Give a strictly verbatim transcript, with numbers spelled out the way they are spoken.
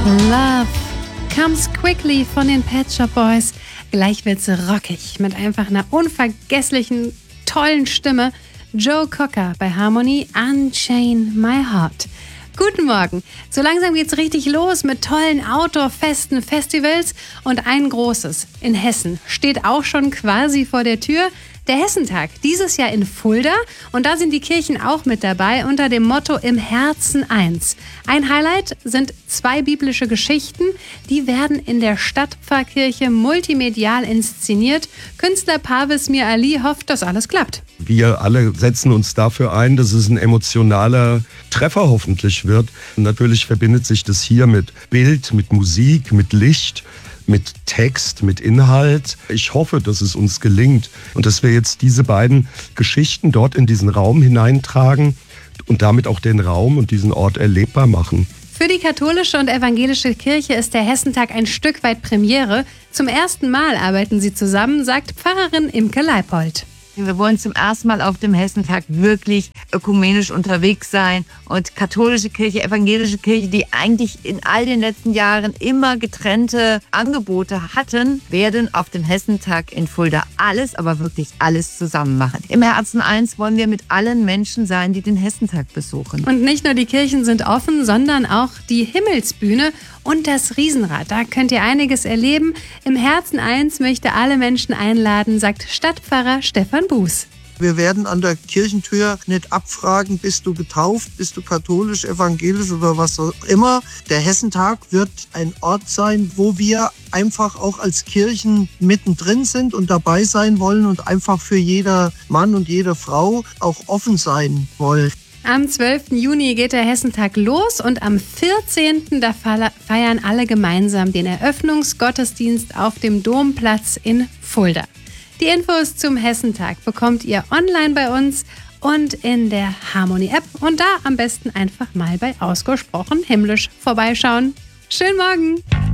Love Comes Quickly von den Pet Shop Boys. Gleich wird's rockig mit einfach einer unvergesslichen, tollen Stimme. Joe Cocker bei Harmony, Unchain My Heart. Guten Morgen. So langsam geht's richtig los mit tollen Outdoor-Festen, Festivals und ein großes in Hessen steht auch schon quasi vor der Tür. Der Hessentag, dieses Jahr in Fulda, und da sind die Kirchen auch mit dabei unter dem Motto Im Herzen eins. Ein Highlight sind zwei biblische Geschichten, die werden in der Stadtpfarrkirche multimedial inszeniert. Künstler Parvis Mir Ali hofft, dass alles klappt. Wir alle setzen uns dafür ein, dass es ein emotionaler Treffer hoffentlich wird. Und natürlich verbindet sich das hier mit Bild, mit Musik, mit Licht, mit Text, mit Inhalt. Ich hoffe, dass es uns gelingt und dass wir jetzt diese beiden Geschichten dort in diesen Raum hineintragen und damit auch den Raum und diesen Ort erlebbar machen. Für die katholische und evangelische Kirche ist der Hessentag ein Stück weit Premiere. Zum ersten Mal arbeiten sie zusammen, sagt Pfarrerin Imke Leipold. Wir wollen zum ersten Mal auf dem Hessentag wirklich ökumenisch unterwegs sein und katholische Kirche, evangelische Kirche, die eigentlich in all den letzten Jahren immer getrennte Angebote hatten, werden auf dem Hessentag in Fulda alles, aber wirklich alles zusammen machen. Im Herzen eins wollen wir mit allen Menschen sein, die den Hessentag besuchen. Und nicht nur die Kirchen sind offen, sondern auch die Himmelsbühne und das Riesenrad. Da könnt ihr einiges erleben. Im Herzen eins möchte alle Menschen einladen, sagt Stadtpfarrer Stefan Buß. Wir werden an der Kirchentür nicht abfragen, bist du getauft, bist du katholisch, evangelisch oder was auch immer. Der Hessentag wird ein Ort sein, wo wir einfach auch als Kirchen mittendrin sind und dabei sein wollen und einfach für jeder Mann und jede Frau auch offen sein wollen. Am zwölften Juni geht der Hessentag los und am vierzehnten da feiern alle gemeinsam den Eröffnungsgottesdienst auf dem Domplatz in Fulda. Die Infos zum Hessentag bekommt ihr online bei uns und in der Harmony-App und da am besten einfach mal bei Ausgesprochen Himmlisch vorbeischauen. Schönen Morgen!